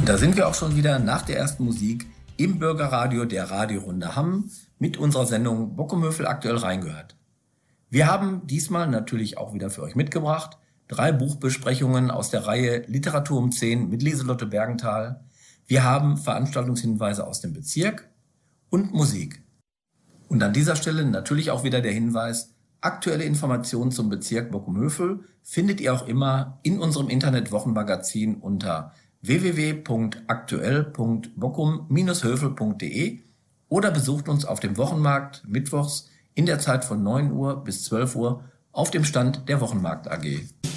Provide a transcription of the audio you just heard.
Und da sind wir auch schon wieder nach der ersten Musik im Bürgerradio der Radiorunde Hamm mit unserer Sendung Bockumhövel aktuell reingehört. Wir haben diesmal natürlich auch wieder für euch mitgebracht 3 Buchbesprechungen aus der Reihe Literatur um 10 mit Lieselotte Bergenthal. Wir haben Veranstaltungshinweise aus dem Bezirk und Musik. Und an dieser Stelle natürlich auch wieder der Hinweis: Aktuelle Informationen zum Bezirk Bockumhövel findet ihr auch immer in unserem Internet-Wochenmagazin unter www.aktuell.bockum-hövel.de oder besucht uns auf dem Wochenmarkt mittwochs in der Zeit von 9 Uhr bis 12 Uhr auf dem Stand der Wochenmarkt AG.